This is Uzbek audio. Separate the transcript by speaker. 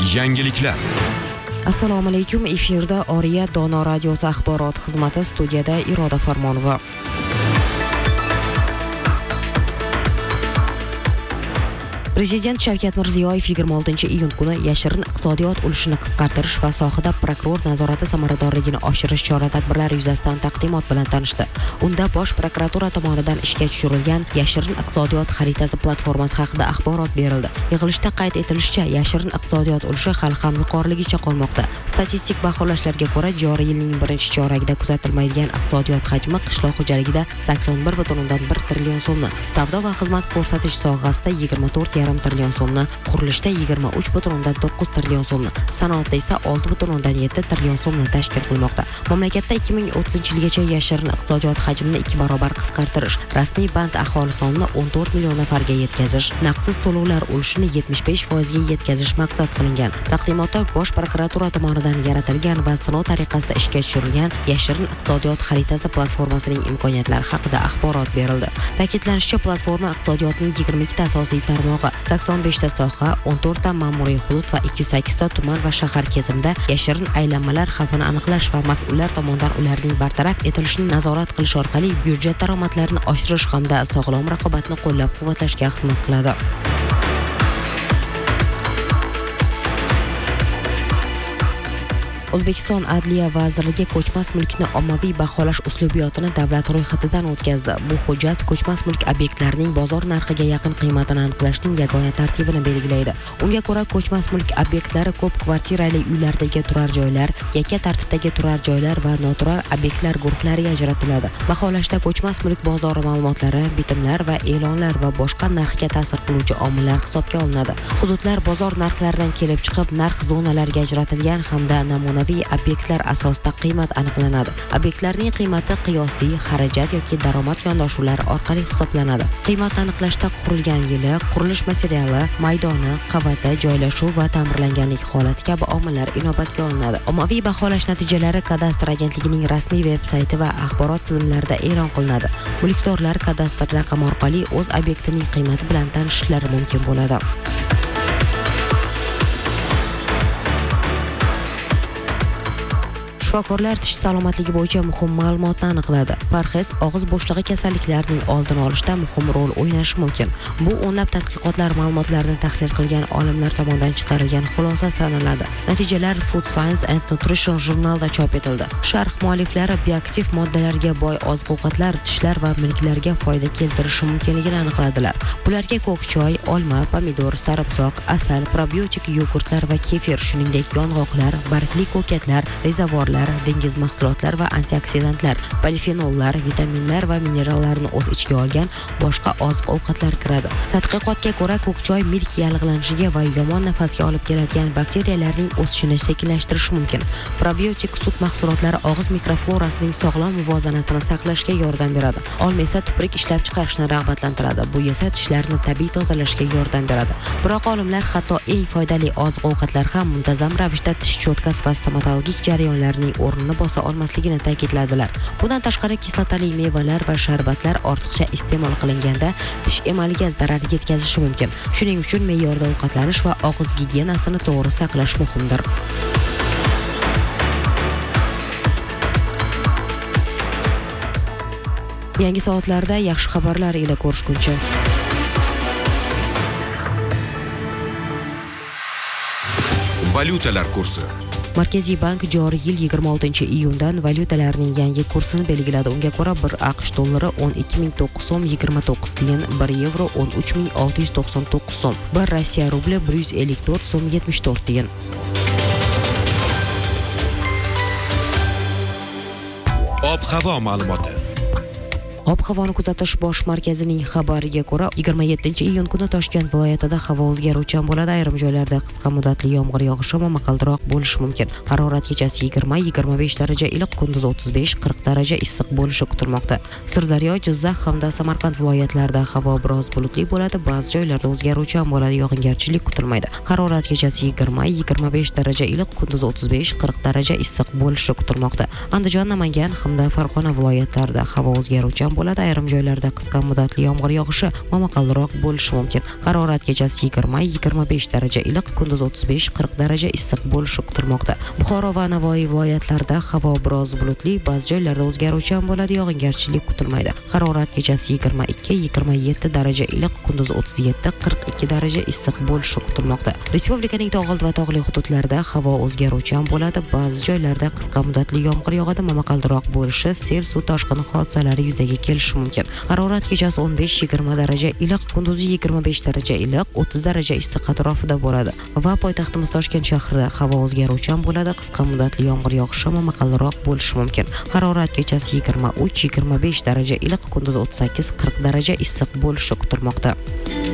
Speaker 1: Yangiliklar.
Speaker 2: Assalomu alaykum. Efirda Oriya Dono radiosi axborot xizmati, studiyada Iroda Farmonova. Prezident Shavkat Mirziyoyev 26-iyun kuni yashirin iqtisodiyot ulushini qisqartirish va sohada prokuror nazorati samaradorligini oshirish chora-tadbirlari yuzasidan taqdimot bilan tanishdi. Unda Bosh prokuratura tomonidan ishga tushirilgan yashirin iqtisodiyot xaritasi platformasi haqida axborot berildi. Yig'ilishda qayd etilishicha, yashirin iqtisodiyot ulushi hali ham yuqoriligicha qolmoqda. Statistik baholashlarga ko'ra, joriy yilning birinchi choragida kuzatilmaydigan iqtisodiyot hajmi qishloq xo'jaligida 81,1 trillion so'mni, savdo va xizmat ko'rsatish sohasida 24,5 trillion so'mni, qurilishda 23,9 trillion so'mni, sanoatda esa 6,7 trillion so'mni tashkil qilmoqda. Mamlakatda 2030-yilgacha yashirin iqtisodiyot hajmini 2 barobar qisqartirish, rasmiy band aholi sonini 14 million nafarga yetkazish, naqdsiz to'lovlar ulushini 75% ga yetkazish maqsad qilingan. Taqdimotda Bosh prokuratura tomonidan yaratilgan va sinov tariqasida ishga tushirilgan yashirin iqtisodiyot xaritasi platformasining imkoniyatlari haqida axborot berildi. Ta'kidlanishicha, platforma iqtisodiyotning 22 ta asosiy tarmog'i, 85 ta soha, 14 ta ma'muriy hudud va 208 ta tuman va shahar kesimida yashirin aylanmalar xavfini aniqlash va mas'ullar tomonidan ularning bartaraf etilishini nazorat qilish orqali byudjet daromadlarini oshirish hamda sog'lom raqobatni qo'llab-quvvatlashga xizmat qiladi. O'zbekiston Adliya vazirligi ko'chmas mulkni ommaviy baholash uslubiyotini davlat ro'yxatidan o'tkazdi. Bu hujjat ko'chmas mulk obyektlarining bozor narxiga yaqin qiymatini aniqlashning yagona tartibini belgilaydi. Unga ko'ra, ko'chmas mulk obyektlari ko'p kvartirali uylardagi turar joylar, yakka tartibdagi turar joylar va noturar obyektlar guruhlariga ajratiladi. Baholashda ko'chmas mulk bozori ma'lumotlari, bitimlar va e'lonlar va boshqa narxga ta'sir qiluvchi omillar hisobga olinadi. Hududlar bozor narxlaridan kelib chiqib, narx zonalarga ajratilgan hamda namuna obyektlar asosida qiymat aniqlanadi. Obyektlarning qiymati qiyosiy, xarajat yoki daromad yondashuvlari orqali hisoblanadi. Qiymat aniqlashda qurilgan yili, qurilish materiali, maydoni, qavati, joylashuv va ta'mirlanganlik holati kabi omillar inobatga olinadi. Ommaviy baholash natijalari kadastr agentligining rasmiy veb-sayti va axborot tizimlarida e'lon qilinadi. Mulkdorlar kadastr raqami orqali o'z obyektining qiymati bilan tanishishlari mumkin bo'ladi. Shifokorlar tish salomatligi bo'yicha muhim ma'lumotni aniqladi. Parhez og'iz bo'shlig'i kasalliklarining oldini olishda muhim rol o'ynashi mumkin. Bu o'nlab tadqiqotlar ma'lumotlarini tahlil qilgan olimlar tomonidan chiqarilgan xulosa sanaladi. Natijalar Food Science and Nutrition jurnalida chop etildi. Sharh mualliflari bioaktiv moddalarga boy oziq-ovqatlar tishlar va milklarga foyda keltirishi mumkinligini aniqladilar. Bularga ko'k choy, olma, pomidor, sarimsoq, asal, probiotik yogurtlar va kefir, shuningdek yong'oqlar, bargli ko'katlar, rezavorlar, dengiz mahsulotlar va antioksidantlar, polifenollar, vitaminlar va minerallarni o'z ichiga olgan boshqa oziq-ovqatlar kiradi. Tadqiqotga ko'ra, ko'k choy milk yallig'lanishiga va yomon nafasga olib keladigan bakteriyalarning o'sishini sekinlashtirishi mumkin. Probiotik sut mahsulotlari og'iz mikroflorasining sog'lom muvozanatini saqlashga yordam beradi. Olma esa tuprik ishlab chiqarishni rag'batlantiradi. Bu esa tishlarni tabiiy tozalashga yordam beradi. Biroq olimlar hatto eng foydali oziq-ovqatlar ham muntazam ravishda tish cho'tkasi va stomatologik jarayonlarning o'rnini bosa olmasligini ta'kidladilar. Bundan tashqari, kislotali mevalar va sharbatlar ortiqcha iste'mol qilinganda tish emaliga zarar yetkazishi mumkin. Shuning uchun me'yorda ovqatlanish va og'iz gigiyenasini to'g'ri saqlash muhimdir. Yangi soatlarda yaxshi xabarlar ila ko'rishguncha.
Speaker 1: Valyutalar kursi.
Speaker 2: Markaziy bank joriy yil 26-iyundan valyutalarning yangi kursini belgiladi. Unga ko'ra, 1 AQSh dollari 12.900 so'm 29 tiyin, 1 yevro 13.699 so'm, 1 Rossiya rubli 154 so'm 74 tiyin.
Speaker 1: Ob-havo ma'lumoti.
Speaker 2: Ob-havoni kuzatish bosh markazining xabariga ko'ra, 27-iyun kuni Toshkent viloyatida havo o'zgaruvchan bo'ladi. Ayrim joylarda qisqa muddatli yomg'ir yog'ishi va momaqaldiroq bo'lishi mumkin. Harorat kechasi 20-25 daraja iliq, kunduz 35-40 daraja issiq bo'lishi kutilmoqda. Sirdaryo, Jizzax hamda Samarqand viloyatlarida havo biroz bulutli bo'ladi. Ba'zi joylarda o'zgaruvchan bo'ladi, yog'ingarchilik kutilmaydi. Harorat kechasi 20-25 daraja iliq, kunduz 35-40 daraja issiq bo'lishi kutilmoqda. Andijon, Namangan hamda Farg'ona viloyatlarida havo o'zgaruvchan yog'ingarchilikdan bo'ladi. Ayrim joylarda qisqa muddatli yomg'ir yog'ishi momaqaldiroq bo'lishi mumkin. Harorat kechasi 20-25 daraja iliq, kunduz 35-40 daraja issiq bo'lishi kutilmoqda. Buxoro va Navoiy viloyatlarida havo biroz bulutli, ba'zi joylarda o'zgaruvchan bo'ladi, yog'ingarchilik kutilmaydi. Harorat kechasi 22-27 daraja iliq, kunduz 37-42 daraja issiq bo'lishi kutilmoqda. Respublikaning tog' oldi va tog'li hududlarida havo o'zgaruvchan bo'ladi, ba'zi joylarda qisqa muddatli yomg'ir yog'adi, momaqaldiroq bo'lishi, sel, suv toshqini hodisalari yuzaga kelishi mumkin. Harorat kechasi 15-20 daraja iliq, kunduzi 25 daraja iliq, 30 daraja issiq atrofida bo'ladi. Va poytaxtimiz Toshkent shahrida havo o'zgaruvchan bo'ladi, qisqa muddatli yomg'ir yog'ishi, momaqaldiroq bo'lishi mumkin. Harorat kechasi 23-25 daraja iliq, kunduz 38-40 daraja issiq bo'lishi kutilmoqda.